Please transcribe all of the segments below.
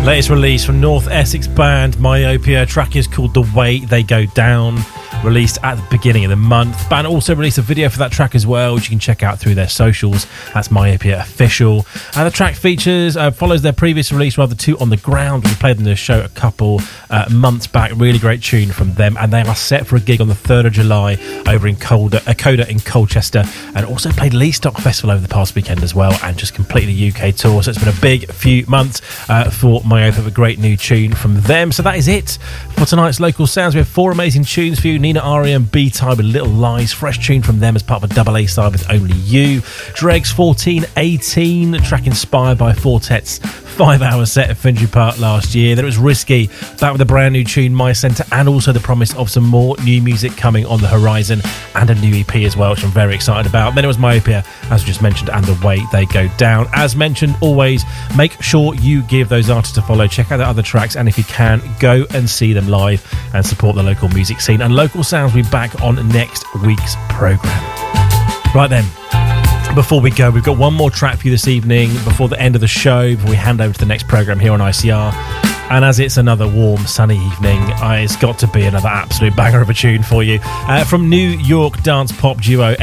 Latest release from North Essex band Myopia. Track is called The Way They Go Down, released at the beginning of the month. Band also released a video for that track as well, which you can check out through their socials. That's Myopia Official. And the track follows their previous release, rather, Two on the Ground. We played them in the show a couple months back. Really great tune from them, and they are set for a gig on the 3rd of July over in Coda in Colchester, and also played Leastock Festival over the past weekend as well, and just completed a UK tour. So it's been a big few months for Myopia, a great new tune from them. So that is it for tonight's Local Sounds. We have 4 amazing tunes for you. Nina Aria and B-Type with Little Lies, fresh tune from them as part of a double A side with Only You. Dregs 1418, track inspired by Fortet's 5-hour set at Finsbury Park last year. Then it was Risky, back with a brand new tune, My Centre, and also the promise of some more new music coming on the horizon, and a new EP as well, which I'm very excited about. Then it was Myopia, as we just mentioned, and The Way They Go Down. As mentioned, always make sure you give those artists a follow, check out their other tracks, and if you can, go and see them live and support the local music scene. And Local Sounds will be back on next week's programme. Right then, before we go, we've got one more track for you this evening before the end of the show, before we hand over to the next programme here on ICR. And as it's another warm, sunny evening, it's got to be another absolute banger of a tune for you. From New York dance pop duo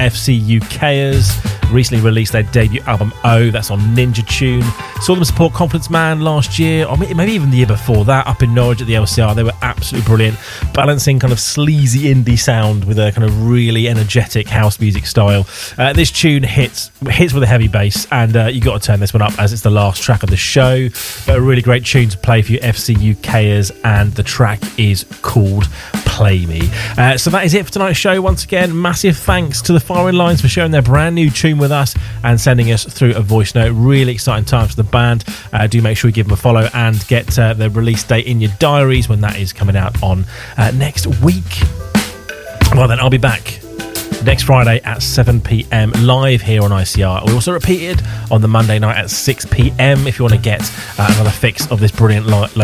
FCUKers, recently released their debut album O, that's on Ninja Tune. Saw them support Confidence Man last year, or maybe even the year before that, up in Norwich at the LCR. They were absolutely brilliant, balancing kind of sleazy indie sound with a kind of really energetic house music style. This tune hits with a heavy bass, and you got to turn this one up as it's the last track of the show. But a really great tune to play for you, FCUKers, and the track is called Play Me. So that is it for tonight's show. Once again, massive thanks to the Firing Lines for sharing their brand new tune with us and sending us through a voice note. Really exciting times for the band. Do make sure you give them a follow and get the release date in your diaries when that is coming out on next week. Well then, I'll be back next Friday at 7 p.m. live here on ICR. We also repeated on the Monday night at 6 p.m. if you want to get another fix of this brilliant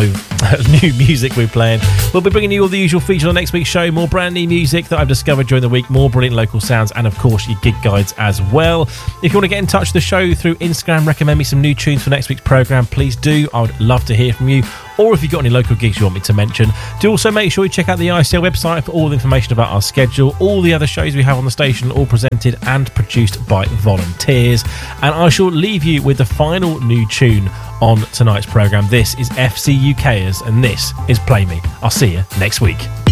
new music we're playing. We'll be bringing you all the usual features on next week's show, more brand new music that I've discovered during the week, more brilliant local sounds, and of course your gig guides as well. If you want to get in touch with the show through Instagram, recommend me some new tunes for next week's programme, please do. I would love to hear from you. Or if you've got any local gigs you want me to mention, do also make sure you check out the ICL website for all the information about our schedule, all the other shows we have on the station, all presented and produced by volunteers. And I shall leave you with the final new tune on tonight's programme. This is FCUKers, and this is Play Me. I'll see you next week.